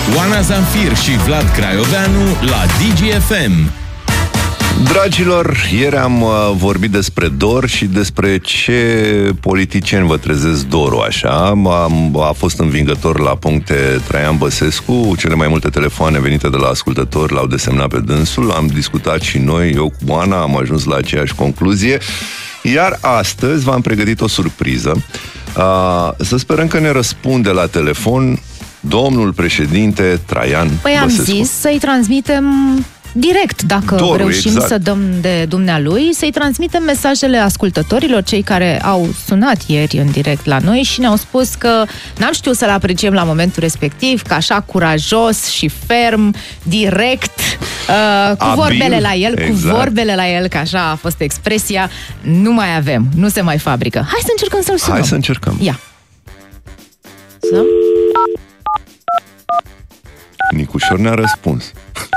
Oana Zanfir și Vlad Craioveanu la DGFM. Dragilor, ieri am vorbit despre dor și despre ce politicieni vă trezesc dorul, așa. A fost învingător la puncte Traian Băsescu, cele mai multe telefoane venite de la ascultători l-au desemnat pe dânsul, am discutat și noi, eu cu Oana, am ajuns la aceeași concluzie, iar astăzi v-am pregătit o surpriză. Să sperăm că ne răspunde la telefon domnul președinte Traian Băsescu. Păi am zis să-i transmitem direct, dacă reușim să dăm de dumnealui, să-i transmitem mesajele ascultătorilor, cei care au sunat ieri în direct la noi și ne-au spus că n-am știut să-l apreciem la momentul respectiv, că așa curajos și ferm, direct, cu vorbele la el, exact. Cu vorbele la el, că așa a fost expresia, nu mai avem, nu se mai fabrică. Hai să încercăm să-l sunăm. Hai să încercăm. Ia. Nicușor ne-a răspuns.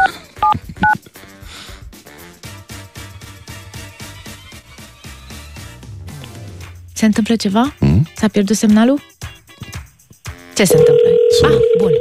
Se întâmplă ceva? S-a pierdut semnalul? Ce se întâmplă? Bun.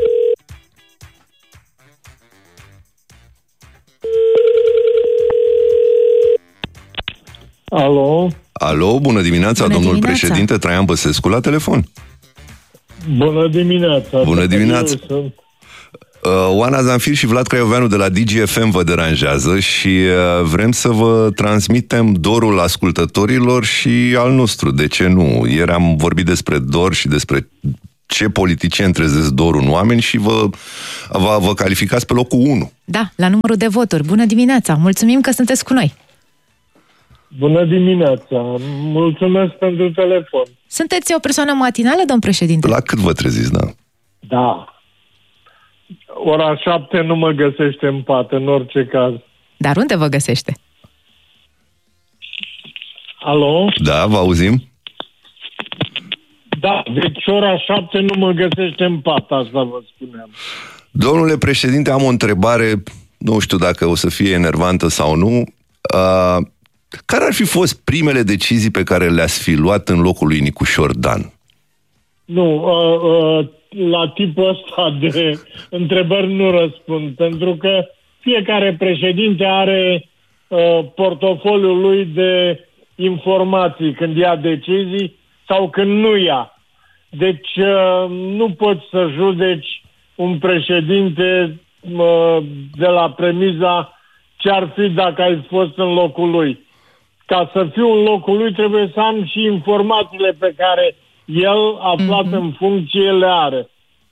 Alo? Alo, bună dimineața, domnul președinte Traian Băsescu la telefon. Bună dimineața. Bună dimineața. Oana Zanfir și Vlad Craioveanu de la DGFM vă deranjează și vrem să vă transmitem dorul ascultătorilor și al nostru. De ce nu? Ieri am vorbit despre dor și despre ce politicieni trezesc dorul în oameni și vă calificați pe locul 1. Da, la numărul de voturi. Bună dimineața! Mulțumim că sunteți cu noi! Bună dimineața! Mulțumesc pentru telefon. Sunteți o persoană matinală, domn președinte? La cât vă treziți, da? Da. Ora 7 nu mă găsește în pat, în orice caz. Dar unde vă găsește? Alo? Da, vă auzim? Da, deci ora 7 nu mă găsește în pat, asta vă spuneam. Domnule președinte, am o întrebare, nu știu dacă o să fie enervantă sau nu. Care ar fi fost primele decizii pe care le-ați fi luat în locul lui Nicușor Dan? Nu, la tipul ăsta de întrebări nu răspund, pentru că fiecare președinte are portofoliul lui de informații când ia decizii sau când nu ia. Deci nu poți să judeci un președinte de la premiza ce ar fi dacă ai fost în locul lui. Ca să fiu în locul lui trebuie să am și informațiile pe care el, aflat în funcție, le are.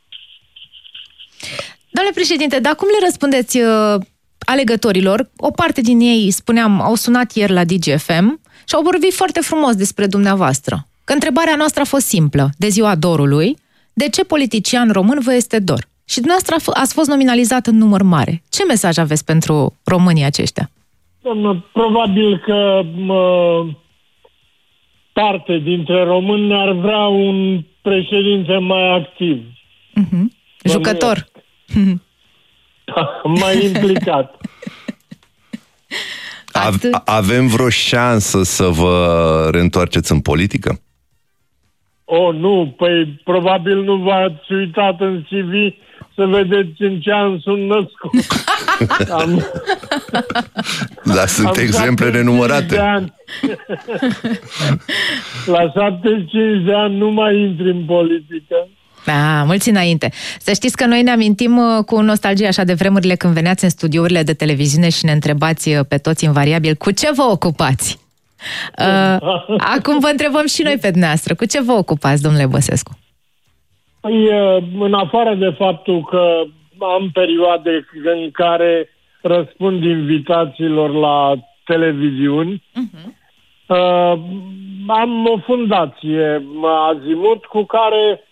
Domnule președinte, dar cum le răspundeți alegătorilor? O parte din ei, spuneam, au sunat ieri la DGFM și au vorbit foarte frumos despre dumneavoastră. Că întrebarea noastră a fost simplă, de ziua dorului, de ce politician român vă este dor? Și dumneavoastră ați fost nominalizat în număr mare. Ce mesaj aveți pentru românii aceștia? Doamnă, probabil că parte dintre români ar vrea un președinte mai activ. Jucător. Mai implicat. Avem vreo șansă să vă reîntoarceți în politică? Nu, păi probabil nu v-ați uitat în CV să vedeți în ce an sunt născut. Dar sunt exemple nenumărate. La 75 de ani nu mai intri în politică. Mulți înainte. Să știți că noi ne amintim cu nostalgie așa de vremurile când veneați în studiourile de televiziune și ne întrebați pe toți invariabil cu ce vă ocupați. Acum vă întrebăm și noi pe dumneavoastră. Cu ce vă ocupați, domnule Băsescu? Păi, în afară de faptul că am perioade în care răspund invitațiilor la televiziuni, am o fundație, Azimut, cu care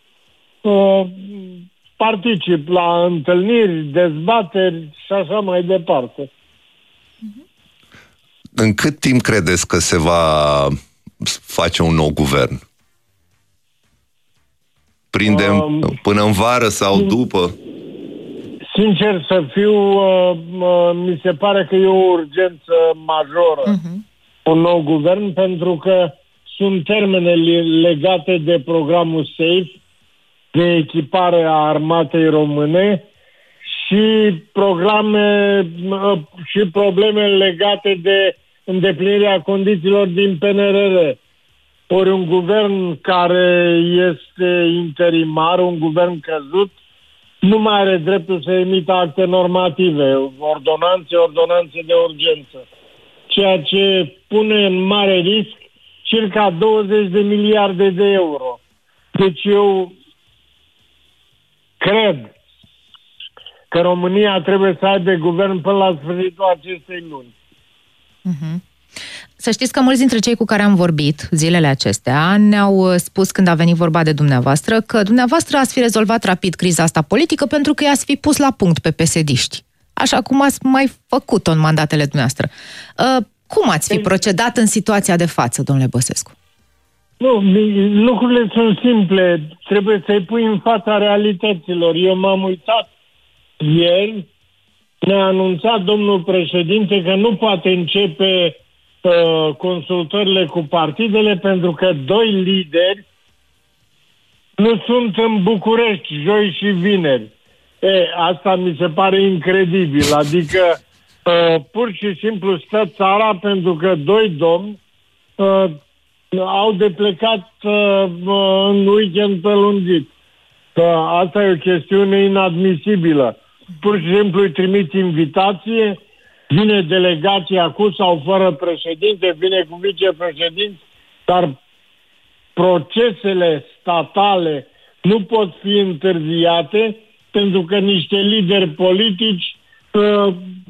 particip la întâlniri, dezbateri și așa mai departe. În cât timp credeți că se va face un nou guvern? Prindem până în vară sau după? Sincer să fiu, mi se pare că e o urgență majoră un nou guvern, pentru că sunt termene legate de programul SAFE de echipare a armatei române și probleme legate de îndeplinirea condițiilor din PNRR. Ori un guvern care este interimar, un guvern căzut, nu mai are dreptul să emită acte normative, ordonanțe de urgență. Ceea ce pune în mare risc circa 20 de miliarde de euro. Deci eu cred că România trebuie să aibă guvern până la sfârșitul acestei luni. Să știți că mulți dintre cei cu care am vorbit zilele acestea ne-au spus, când a venit vorba de dumneavoastră, că dumneavoastră ați fi rezolvat rapid criza asta politică pentru că i-ați fi pus la punct pe PSD-ști. Așa cum ați mai făcut-o în mandatele dumneavoastră. Cum ați fi procedat în situația de față, domnule Băsescu? Nu, lucrurile sunt simple. Trebuie să-i pui în fața realităților. Eu m-am uitat ieri, ne-a anunțat domnul președinte că nu poate începe consultările cu partidele pentru că 2 lideri nu sunt în București, joi și vineri. Asta mi se pare incredibil. Adică pur și simplu stă țara pentru că 2 domni au de plecat în weekend prelungit. Asta e o chestiune inadmisibilă. Pur și simplu îi trimiți invitație, vine delegația cu sau fără președinte, vine cu vicepreședinți, dar procesele statale nu pot fi întârziate pentru că niște lideri politici